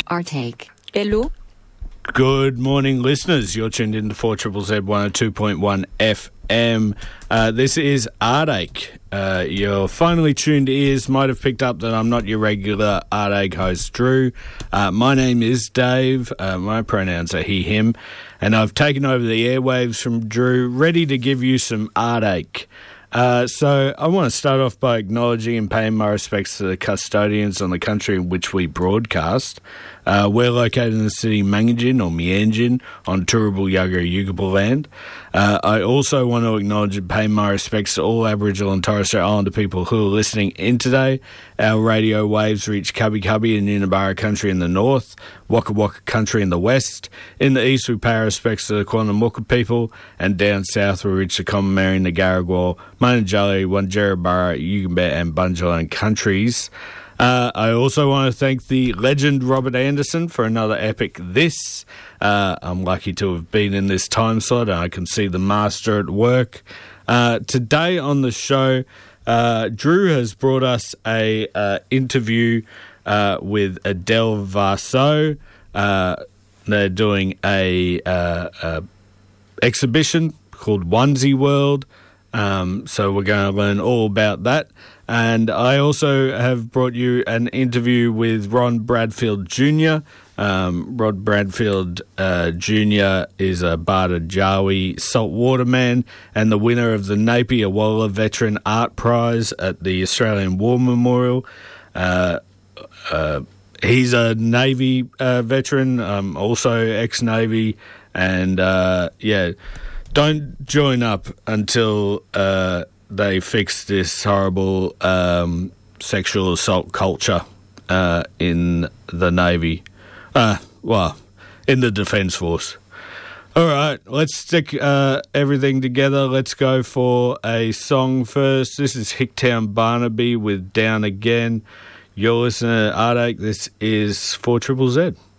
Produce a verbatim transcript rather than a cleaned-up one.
Our take. Hello. Good morning, listeners. You're tuned in to four Z Z one oh two point one F M. Uh, this is Artache. Uh, your finally tuned ears might have picked up that I'm not your regular Artache host, Drew. Uh, my name is Dave. Uh, my pronouns are he, him. And I've taken over the airwaves from Drew, ready to give you some Artache. Uh, so I want to start off by acknowledging and paying my respects to the custodians on the country in which we broadcast. Uh, we're located in the city Mangajin or Mianjin on Turrbal Yagara Yugambal land. Uh, I also want to acknowledge and pay my respects to all Aboriginal and Torres Strait Islander people who are listening in today. Our radio waves reach Cubby Cubby and Unibara country in the north, Waka Waka country in the west. In the east, we pay our respects to the Quandamooka people, and down south, we reach the Commonwealth, Nigaragua, Manajali, Wanjerabara, Yugambeh and Bunjalung countries. Uh, I also want to thank the legend Robert Anderson for another epic This. Uh, I'm lucky to have been in this time slot, and I can see the master at work. Uh, today on the show, uh, Drew has brought us a uh, interview uh, with Adele Varso. Uh, they're doing a, uh, a exhibition called Onesie World. Um, so we're going to learn all about that. And I also have brought you an interview with Ron Bradfield Junior Um, Rod Bradfield uh, Junior is a Barda Jawi saltwater man and the winner of the Napier Waller Veteran Art Prize at the Australian War Memorial. Uh, uh, he's a Navy uh, veteran, um, also ex-Navy, and uh, yeah, don't join up until uh, they fix this horrible um, sexual assault culture uh, in the Navy. Uh, well, in the Defence Force. All right, let's stick uh, everything together. Let's go for a song first. This is Hicktown Barnaby with Down Again. You're listening to Artache. This is four Z Z Z.